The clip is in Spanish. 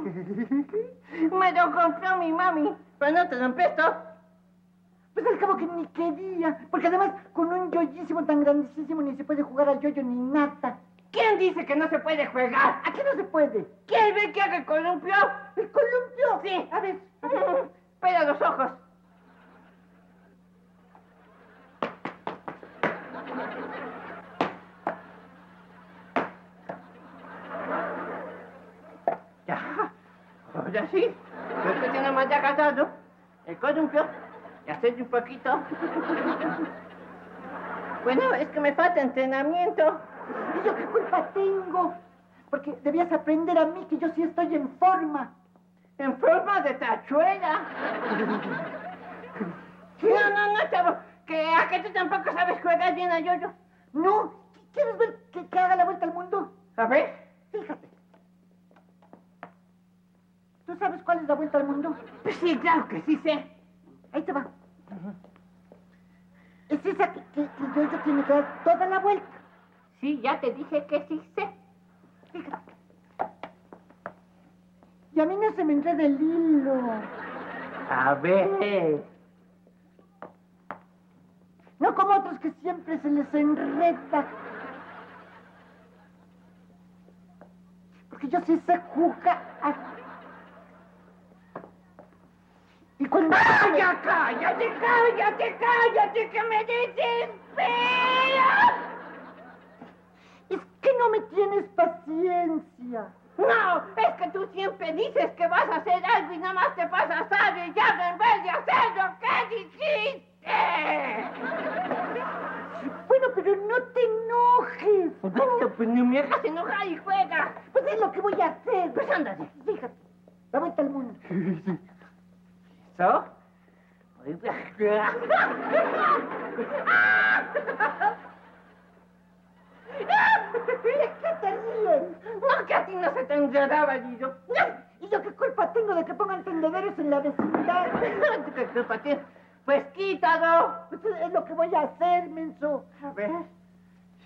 Me lo compró mi mami, pero no te lo presto. Pues al cabo que ni quería, porque además con un yoyísimo tan grandísimo ni se puede jugar al yoyo ni nada. ¿Quién dice que no se puede jugar? ¿A qué no se puede? ¿Quién ve que haga el columpio? ¿El columpio? Sí. A ver. Pela los ojos. Ya. Ahora sí. Creo que tiene más ya agarrado el columpio. Y hacerle un poquito. Bueno, es que me falta entrenamiento. ¿Y yo qué culpa tengo? Porque debías aprender a mí que yo sí estoy en forma. En forma de tachuela. No, chavo. ¿A que tú tampoco sabes jugar bien a yo-yo? No. ¿Quieres ver que haga la vuelta al mundo? A ver. Fíjate. ¿Tú sabes cuál es la vuelta al mundo? Pues sí, claro que sí sé. Ahí te va. Es esa que el yo-yo tiene que dar toda la vuelta. Sí, ya te dije que sí sé. Fíjate. Y a mí no se me enreda el hilo. A ver. No como otros que siempre se les enreda. Porque yo sí sé jugar. Y cuando... ¡Ah, ya cállate, que me desespera! Es que no me tienes paciencia. No, es que tú siempre dices que vas a hacer algo y nada más te pasas ya en vez de hacer lo que dijiste. Bueno, pero no te enojes. Pues no me hagas enojar y juega. Pues es lo que voy a hacer. Pues ándale. Fíjate, la vuelta al mundo. ¿Eso? ¿Qué te ríes? No, que a ti no se te enredaba, Guido. ¿Y yo qué culpa tengo de que pongan tendederos en la vecindad? ¿Qué culpa tienes? Pues quítalo. Pues es lo que voy a hacer, menso. A ver.